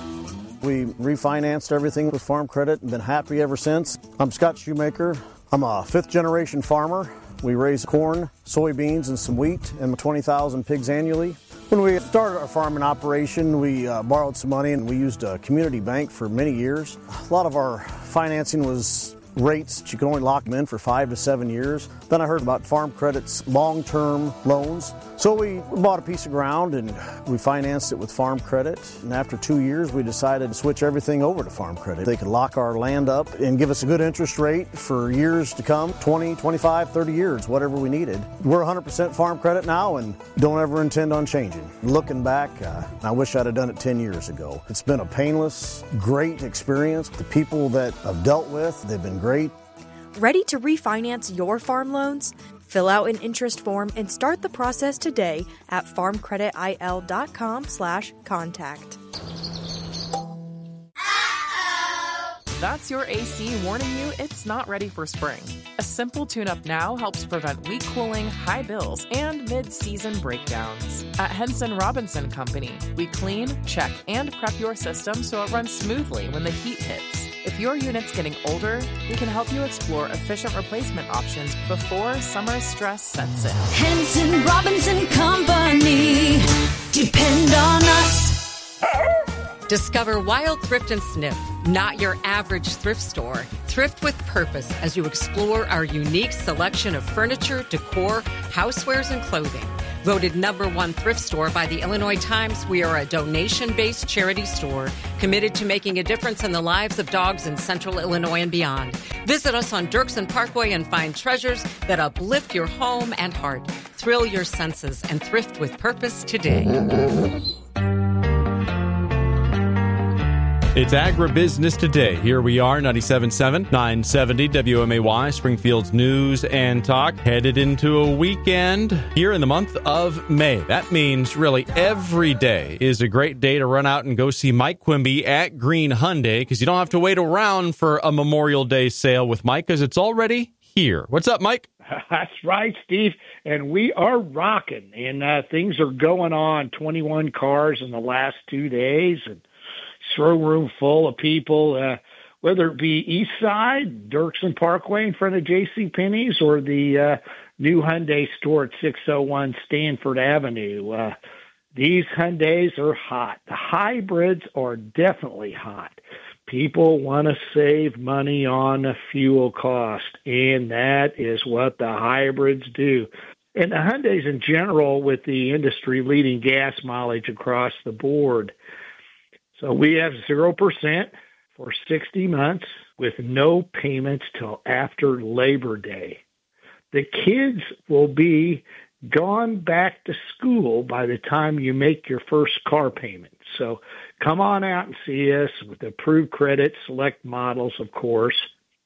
We refinanced everything with Farm Credit and been happy ever since. I'm Scott Shoemaker. I'm a fifth-generation farmer. We raise corn, soybeans, and some wheat and twenty thousand pigs annually. When we started our farming operation, we uh, borrowed some money and we used a community bank for many years. A lot of our financing was rates that you could only lock them in for five to seven years. Then I heard about Farm Credit's long-term loans. So we bought a piece of ground and we financed it with Farm Credit. And after two years, we decided to switch everything over to Farm Credit. They could lock our land up and give us a good interest rate for years to come, twenty, twenty-five, thirty years, whatever we needed. We're one hundred percent Farm Credit now and don't ever intend on changing. Looking back, uh, I wish I'd have done it ten years ago. It's been a painless, great experience. The people that I've dealt with, they've been great. Ready to refinance your farm loans? Fill out an interest form and start the process today at farmcreditil.com slash contact. That's your A C warning you it's not ready for spring. A simple tune-up now helps prevent weak cooling, high bills, and mid-season breakdowns. At Henson Robinson Company, we clean, check, and prep your system so it runs smoothly when the heat hits. If If your unit's getting older, we can help you explore efficient replacement options before summer stress sets in. Henson Robinson Company. Depend on us. Discover Wild Thrift and Sniff, not your average thrift store. Thrift with purpose as you explore our unique selection of furniture, decor, housewares, and clothing. Voted number one thrift store by the Illinois Times, we are a donation-based charity store committed to making a difference in the lives of dogs in central Illinois and beyond. Visit us on Dirksen Parkway and find treasures that uplift your home and heart. Thrill your senses and thrift with purpose today. It's Agribusiness Today. Here we are, ninety-seven point seven, nine seventy W M A Y, Springfield's News and Talk, headed into a weekend here in the month of May. That means really every day is a great day to run out and go see Mike Quimby at Green Hyundai, because you don't have to wait around for a Memorial Day sale with Mike, because it's already here. What's up, Mike? That's right, Steve. And we are rocking, and uh, things are going on. twenty-one cars in the last two days, and showroom full of people, uh, whether it be East Side, Dirksen Parkway in front of J C Penney's, or the uh, new Hyundai store at six oh one Stanford Avenue. Uh, these Hyundais are hot. The hybrids are definitely hot. People want to save money on the fuel cost, and that is what the hybrids do. And the Hyundais in general, with the industry-leading gas mileage across the board. So we have zero percent for sixty months with no payments till after Labor Day. The kids will be gone back to school by the time you make your first car payment. So come on out and see us with approved credit, select models, of course.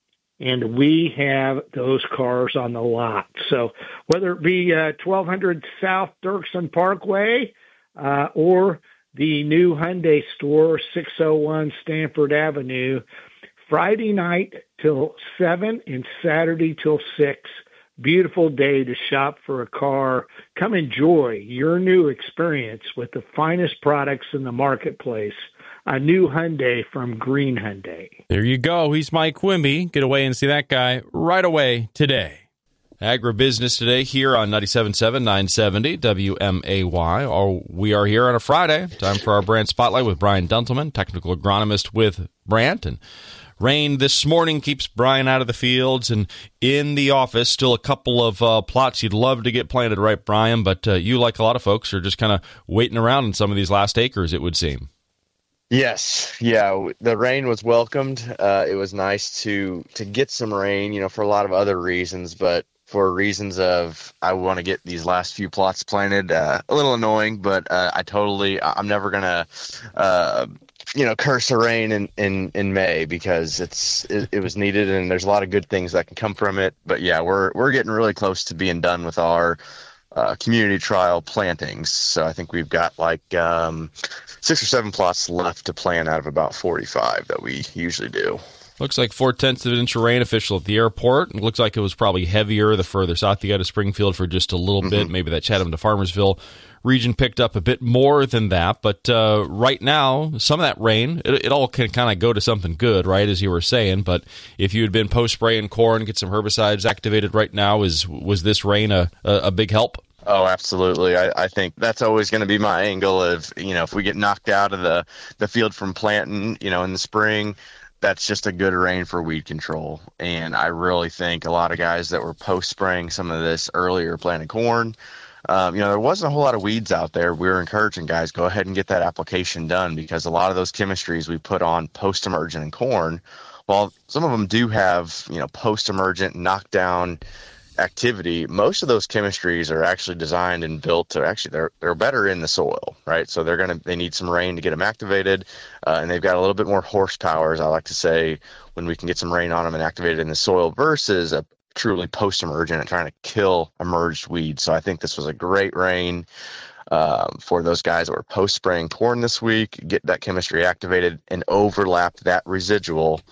And we have those cars on the lot. So whether it be uh, twelve hundred South Dirksen Parkway uh, or the new Hyundai store, six oh one Stanford Avenue, Friday night till seven and Saturday till six. Beautiful day to shop for a car. Come enjoy your new experience with the finest products in the marketplace. A new Hyundai from Green Hyundai. There you go. He's Mike Quimby. Get away and see that guy right away today. Agribusiness Today here on ninety-seven point seven, nine seventy W M A Y. Or we are here on a Friday. Time for our Brant Spotlight with Brian Duntelman, technical agronomist with Brant. And rain this morning keeps Brian out of the fields and in the office. Still a couple of uh, plots you'd love to get planted, right, Brian? But uh, you, like a lot of folks, are just kind of waiting around in some of these last acres, it would seem. Yes, yeah, the rain was welcomed. Uh, it was nice to to get some rain, you know, for a lot of other reasons, but for reasons of I want to get these last few plots planted. Uh, a little annoying, but uh, I totally, I'm never going to, uh, you know, curse the rain in, in, in May because it's it, it was needed and there's a lot of good things that can come from it. But yeah, we're we're getting really close to being done with our uh, community trial plantings. So I think we've got like um, six or seven plots left to plant out of about forty-five that we usually do. Looks like four-tenths of an inch of rain official at the airport. It looks like it was probably heavier the further south you got of Springfield for just a little mm-hmm. bit. Maybe that Chatham to Farmersville region picked up a bit more than that. But uh, right now, some of that rain, it, it all can kind of go to something good, right, as you were saying. But if you had been post-spraying corn, get some herbicides activated right now, is was this rain a, a, a big help? Oh, absolutely. I, I think that's always going to be my angle of, you know, if we get knocked out of the, the field from planting, you know, in the spring, that's just a good rain for weed control. And I really think a lot of guys that were post-spraying some of this earlier planted corn, um, you know, there wasn't a whole lot of weeds out there. We were encouraging guys, go ahead and get that application done because a lot of those chemistries we put on post-emergent in corn, while some of them do have, you know, post-emergent knockdown activity, most of those chemistries are actually designed and built to actually they're they're better in the soil, right? So they're gonna they need some rain to get them activated, uh, and they've got a little bit more horsepower, as I like to say, when we can get some rain on them and activated in the soil versus a truly post-emergent and trying to kill emerged weeds. So I think this was a great rain um, for those guys that were post-spraying corn this week. Get that chemistry activated and overlap that residual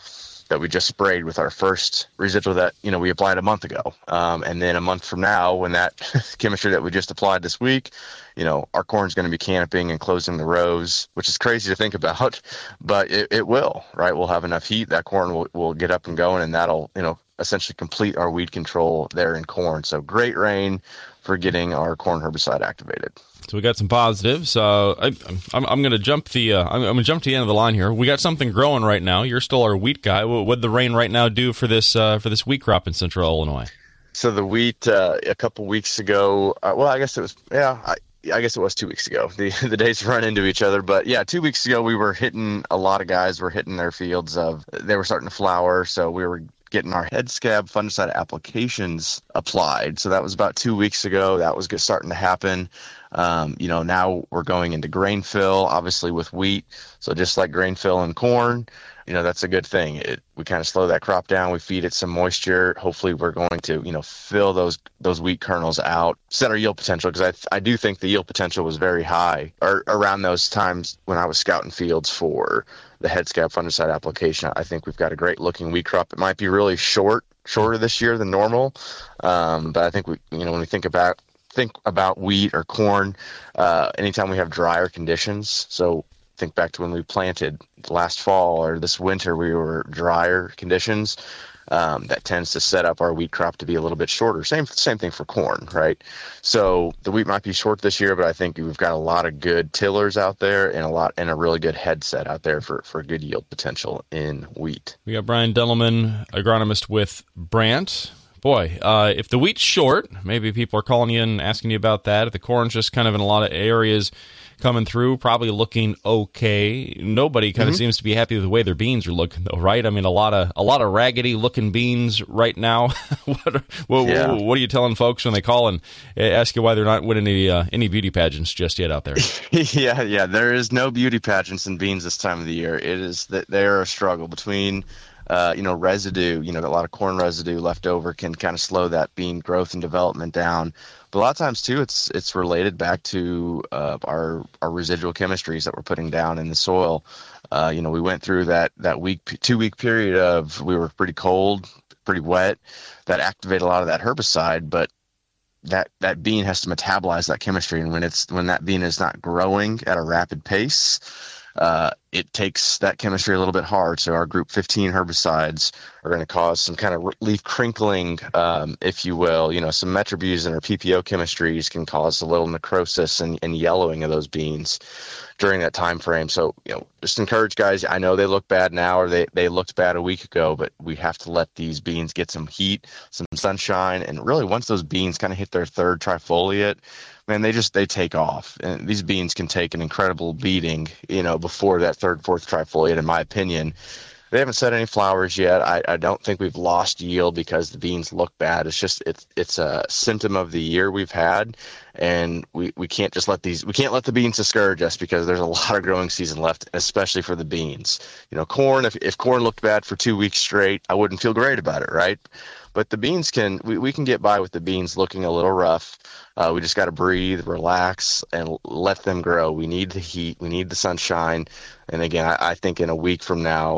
that we just sprayed with our first residual that, you know, we applied a month ago. Um, and then a month from now, when that chemistry that we just applied this week, you know, our corn's going to be canopying and closing the rows, which is crazy to think about, but it, it will, right? We'll have enough heat. That corn will, will get up and going, and that'll, you know, essentially complete our weed control there in corn. So great rain for getting our corn herbicide activated. So we got some positives. Uh, I, I'm, I'm going to jump the uh, I'm, I'm going to jump to the end of the line here. We got something growing right now. You're still our wheat guy. What would the rain right now do for this uh, for this wheat crop in Central Illinois? So the wheat uh, a couple weeks ago. Uh, well, I guess it was yeah. I, I guess it was two weeks ago. The the days run into each other, but yeah, two weeks ago we were hitting a lot of guys were hitting their fields of they were starting to flower. So we were getting our head scab fungicide applications applied. So that was about two weeks ago. That was starting to happen. Um, you know, now we're going into grain fill, obviously with wheat. So just like grain fill and corn, you know, that's a good thing. It, we kind of slow that crop down. We feed it some moisture. Hopefully we're going to, you know, fill those those wheat kernels out, set our yield potential, because I, I do think the yield potential was very high or around those times when I was scouting fields for the head scab fungicide application. I think we've got a great looking wheat crop. It might be really short, shorter this year than normal. Um, but I think we, you know, when we think about think about wheat or corn, uh, anytime we have drier conditions. So think back to when we planted last fall or this winter, we were drier conditions. Um, that tends to set up our wheat crop to be a little bit shorter. Same same thing for corn, right? So the wheat might be short this year, but I think we've got a lot of good tillers out there and a lot and a really good headset out there for, for good yield potential in wheat. We got Brian Dellerman, agronomist with Brandt. Boy, uh, if the wheat's short, maybe people are calling you and asking you about that. If the corn's just kind of in a lot of areas coming through, probably looking okay. Nobody kind of mm-hmm. seems to be happy with the way their beans are looking, though, right? I mean, a lot of a lot of raggedy looking beans right now. what, are, what, yeah. what, what are you telling folks when they call and ask you why they're not winning any uh, any beauty pageants just yet out there? yeah, yeah, there is no beauty pageants in beans this time of the year. It is that they're a struggle between. Uh, you know, residue, you know, a lot of corn residue left over can kind of slow that bean growth and development down. But a lot of times, too, it's it's related back to uh, our our residual chemistries that we're putting down in the soil. Uh, you know, we went through that, that week, two-week period of we were pretty cold, pretty wet. That activated a lot of that herbicide, but that, that bean has to metabolize that chemistry. And when it's when that bean is not growing at a rapid pace, Uh, it takes that chemistry a little bit hard. So our group fifteen herbicides are going to cause some kind of leaf crinkling, um, if you will. You know, some metribuzin or P P O chemistries can cause a little necrosis and, and yellowing of those beans during that time frame. So, you know, just encourage guys. I know they look bad now or they, they looked bad a week ago, but we have to let these beans get some heat, some sunshine. And really, once those beans kind of hit their third trifoliate, man, they just, they take off. And these beans can take an incredible beating, you know, before that third, fourth trifoliate, in my opinion. They haven't set any flowers yet. I, I don't think we've lost yield because the beans look bad. It's just, it's, it's a symptom of the year we've had. And we, we can't just let these, we can't let the beans discourage us because there's a lot of growing season left, especially for the beans. You know, corn, if, if corn looked bad for two weeks straight, I wouldn't feel great about it, right? But the beans can, we, we can get by with the beans looking a little rough. Uh, we just got to breathe, relax, and let them grow. We need the heat. We need the sunshine. And again, I, I think in a week from now,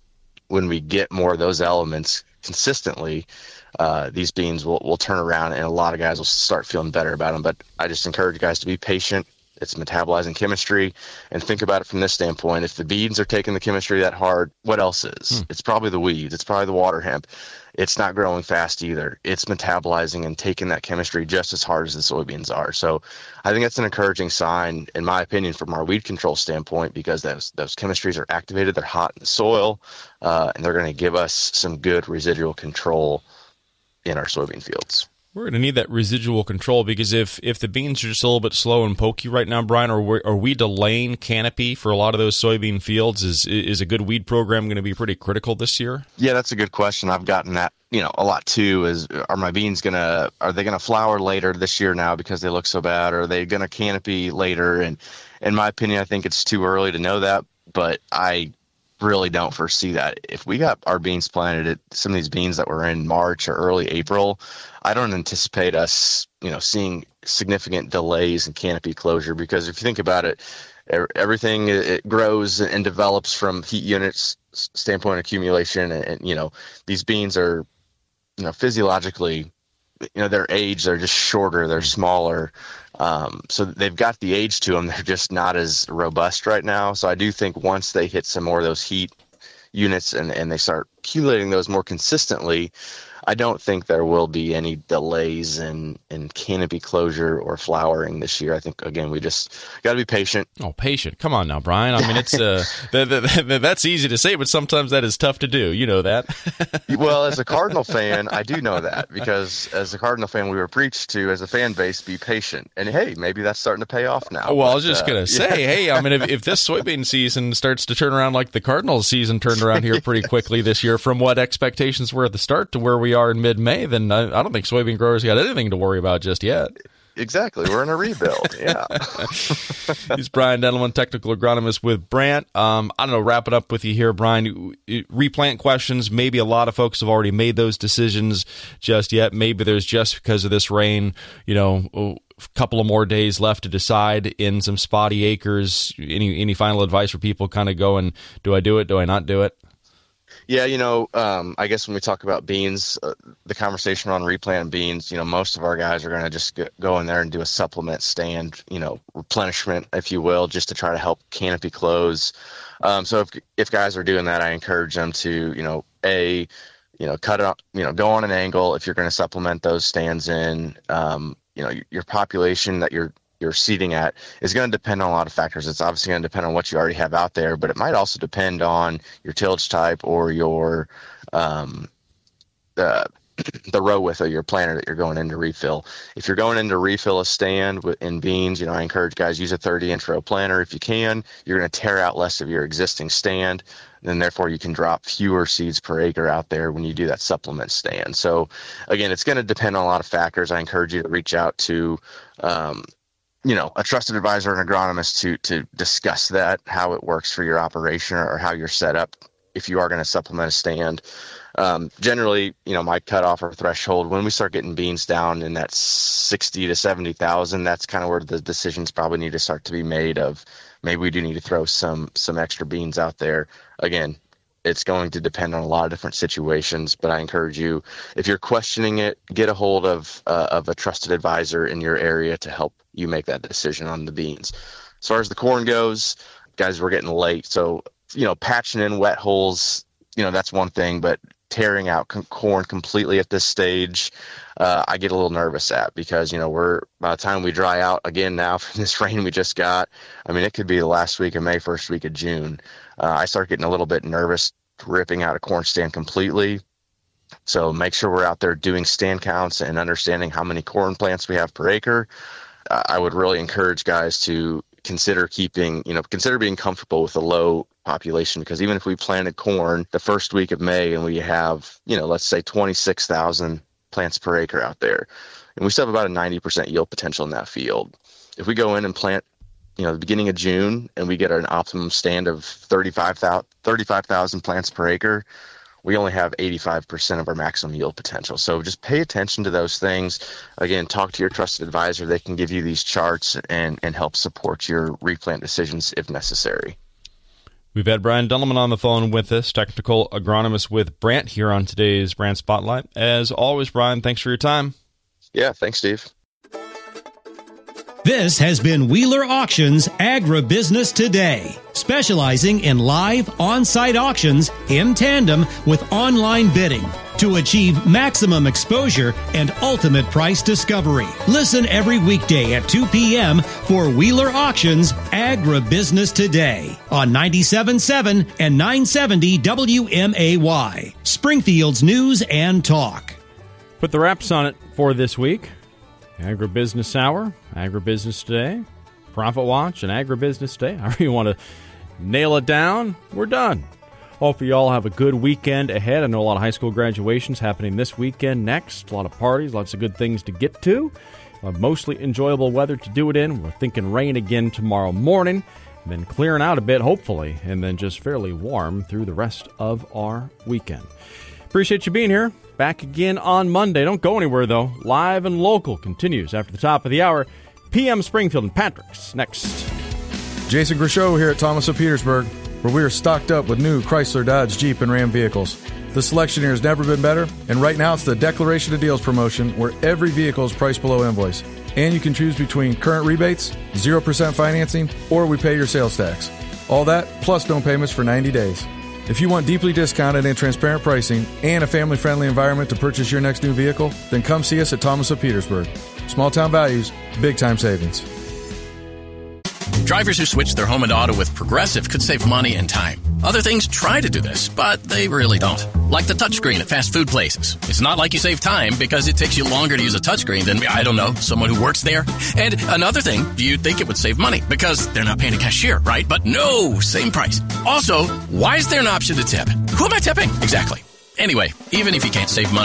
when we get more of those elements consistently, uh, these beans will, will turn around and a lot of guys will start feeling better about them. But I just encourage guys to be patient. It's metabolizing chemistry, and think about it from this standpoint. If the beans are taking the chemistry that hard, what else is? Hmm. It's probably the weeds. It's probably the water hemp. It's not growing fast either. It's metabolizing and taking that chemistry just as hard as the soybeans are. So I think that's an encouraging sign, in my opinion, from our weed control standpoint, because those those chemistries are activated. They're hot in the soil, uh, and they're going to give us some good residual control in our soybean fields. We're going to need that residual control because if, if the beans are just a little bit slow and pokey right now, Brian, are we, are we delaying canopy for a lot of those soybean fields? Is is a good weed program going to be pretty critical this year? Yeah, that's a good question. I've gotten that, you know, a lot too. Is are my beans gonna are they gonna flower later this year now because they look so bad? Or are they gonna canopy later? And in my opinion, I think it's too early to know that, but I really don't foresee that. If we got our beans planted at some of these beans that were in March or early April, I don't anticipate us, you know, seeing significant delays in canopy closure, because if you think about it, everything it grows and develops from heat units standpoint accumulation, and, and you know these beans are you know physiologically, you know their age, they're just shorter, they're smaller, um, so they've got the age to them. They're just not as robust right now. So I do think once they hit some more of those heat units and, and they start accumulating those more consistently, I don't think there will be any delays in, in canopy closure or flowering this year. I think, again, we just got to be patient. Oh, patient. Come on now, Brian. I mean, it's uh, th- th- th- that's easy to say, but sometimes that is tough to do. You know that. Well, as a Cardinal fan, I do know that, because as a Cardinal fan, we were preached to, as a fan base, be patient. And, hey, maybe that's starting to pay off now. Well, but, I was just uh, going to say, yeah. hey, I mean, if, if this soybean season starts to turn around like the Cardinals season turned around here pretty quickly this year, from what expectations were at the start to where we are in mid-May, then I, I don't think soybean growers got anything to worry about just yet. Exactly. We're in a rebuild. Yeah. He's Brian Dendelman, technical agronomist with Brandt. Um, I don't know, wrap it up with you here, Brian. Replant questions. Maybe a lot of folks have already made those decisions just yet. Maybe there's just because of this rain, you know, a couple of more days left to decide in some spotty acres. Any, any final advice for people kind of going, do I do it? Do I not do it? Yeah, you know, um, I guess when we talk about beans, uh, the conversation on replant beans, you know, most of our guys are going to just get, go in there and do a supplement stand, you know, replenishment, if you will, just to try to help canopy close. Um, so if if guys are doing that, I encourage them to, you know, a, you know, cut it, you know, go on an angle if you're going to supplement those stands in. Um, you know, your population that you're you're seeding at is going to depend on a lot of factors. It's obviously going to depend on what you already have out there, but it might also depend on your tillage type or your um, the the row width of your planter that you're going in to refill. If you're going in to refill a stand with, in beans, you know, I encourage guys, use a thirty inch row planter if you can. You're going to tear out less of your existing stand, and therefore you can drop fewer seeds per acre out there when you do that supplement stand. So again, it's going to depend on a lot of factors. I encourage you to reach out to um, you know, a trusted advisor and agronomist to to discuss that, how it works for your operation or how you're set up if you are going to supplement a stand. Um, generally, you know, my cutoff or threshold, when we start getting beans down in that sixty to seventy thousand, that's kind of where the decisions probably need to start to be made of maybe we do need to throw some some extra beans out there. Again, it's going to depend on a lot of different situations, but I encourage you, if you're questioning it, get a hold of uh, of a trusted advisor in your area to help you make that decision on the beans. As far as the corn goes, guys, we're getting late. So, you know, patching in wet holes, you know, that's one thing, but tearing out com- corn completely at this stage, uh, I get a little nervous at, because, you know, we're, by the time we dry out again now from this rain we just got, I mean, it could be the last week of May, first week of June. Uh, I start getting a little bit nervous ripping out a corn stand completely. So make sure we're out there doing stand counts and understanding how many corn plants we have per acre. Uh, I would really encourage guys to consider keeping, you know, consider being comfortable with a low population, because even if we planted corn the first week of May and we have, you know, let's say twenty-six thousand plants per acre out there, and we still have about a ninety percent yield potential in that field. If we go in and plant, you know, the beginning of June and we get an optimum stand of thirty-five thousand plants per acre, we only have eighty-five percent of our maximum yield potential. So just pay attention to those things. Again, talk to your trusted advisor. They can give you these charts and, and help support your replant decisions if necessary. We've had Brian Dendelman on the phone with us, technical agronomist with Brandt, here on today's Brandt Spotlight. As always, Brian, thanks for your time. Yeah, thanks, Steve. This has been Wheeler Auctions Agribusiness Today, specializing in live on-site auctions in tandem with online bidding to achieve maximum exposure and ultimate price discovery. Listen every weekday at two p.m. for Wheeler Auctions Agribusiness Today on ninety-seven point seven and nine seventy W M A Y, Springfield's News and Talk. Put the wraps on it for this week. Agribusiness Hour, Agribusiness Today, Profit Watch, and Agribusiness Day. However you want to nail it down, we're done. Hope you all have a good weekend ahead. I know a lot of high school graduations happening this weekend next. A lot of parties, lots of good things to get to. Uh, mostly enjoyable weather to do it in. We're thinking rain again tomorrow morning, and then clearing out a bit, hopefully, and then just fairly warm through the rest of our weekend. Appreciate you being here. Back again on Monday. Don't go anywhere, though. Live and Local continues after the top of the hour. P M Springfield and Patrick's next. Jason Grishow here at Thomas of Petersburg, where we are stocked up with new Chrysler, Dodge, Jeep, and Ram vehicles. The selection here has never been better, and right now it's the Declaration of Deals promotion where every vehicle is priced below invoice. And you can choose between current rebates, zero percent financing, or we pay your sales tax. All that, plus no payments for ninety days. If you want deeply discounted and transparent pricing and a family-friendly environment to purchase your next new vehicle, then come see us at Thomas of Petersburg. Small town values, big time savings. Drivers who switch their home and auto with Progressive could save money and time. Other things try to do this, but they really don't. Like the touchscreen at fast food places. It's not like you save time because it takes you longer to use a touchscreen than, I don't know, someone who works there. And another thing, you'd think it would save money because they're not paying a cashier, right? But no, same price. Also, why is there an option to tip? Who am I tipping? Exactly. Anyway, even if you can't save money